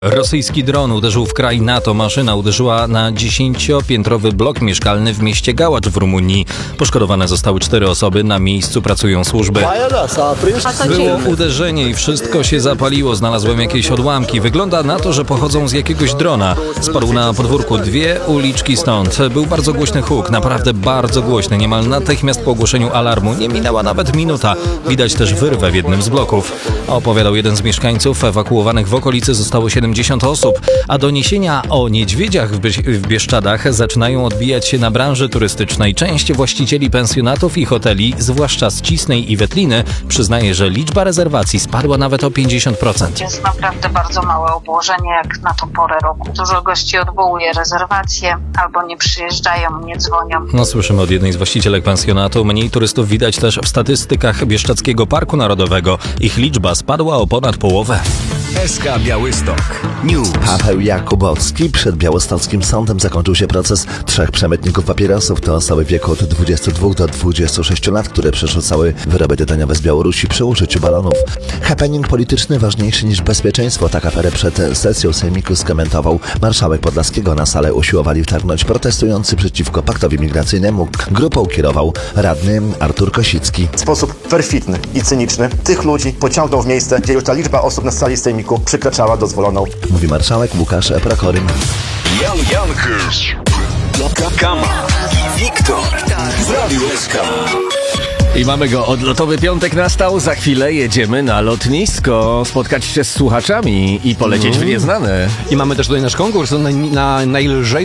Rosyjski dron uderzył w kraj NATO. Maszyna uderzyła na 10-piętrowy blok mieszkalny w mieście Gałacz w Rumunii. Poszkodowane zostały 4 osoby. Na miejscu pracują służby. Było uderzenie i wszystko się zapaliło. Znalazłem jakieś odłamki. Wygląda na to, że pochodzą z jakiegoś drona. Spadł na podwórku 2 uliczki stąd. Był bardzo głośny huk, naprawdę bardzo głośny. Niemal natychmiast po ogłoszeniu alarmu. Nie minęła nawet minuta. Widać też wyrwę w jednym z bloków. Opowiadał jeden z mieszkańców. Ewakuowanych w okolicy zostało 70 osób, a doniesienia o niedźwiedziach w Bieszczadach zaczynają odbijać się na branży turystycznej. Część właścicieli pensjonatów i hoteli, zwłaszcza z Cisnej i Wetliny, przyznaje, że liczba rezerwacji spadła nawet o 50%. Jest naprawdę bardzo małe obłożenie jak na tą porę roku. Dużo gości odwołuje rezerwacje albo nie przyjeżdżają, nie dzwonią. No, słyszymy od jednej z właścicielek pensjonatu. Mniej turystów widać też w statystykach Bieszczadzkiego Parku Narodowego. Ich liczba spadła o ponad połowę. SK Białystok News. Paweł Jakubowski. Przed białostockim sądem zakończył się proces 3 przemytników papierosów. To osoby w wieku od 22 do 26 lat, które przerzucały wyroby tytoniowe z Białorusi przy użyciu balonów. Happening polityczny ważniejszy niż bezpieczeństwo. Tak aferę przed sesją sejmiku skomentował marszałek Podlaskiego. Na salę usiłowali wtargnąć protestujący przeciwko paktowi migracyjnemu. Grupą kierował radny Artur Kosicki. W sposób perfidny i cyniczny tych ludzi pociągnął w miejsce, gdzie już ta liczba osób na sali sejmiku przekraczała dozwoloną. Mówi marszałek Łukasz Prokorym. Jan Jankers, Kama i Wiktor w Radiu SK. I mamy go. Odlotowy piątek nastał. Za chwilę jedziemy na lotnisko, spotkać się z słuchaczami i polecieć w nieznane. I mamy też tutaj nasz konkurs na najlżejszy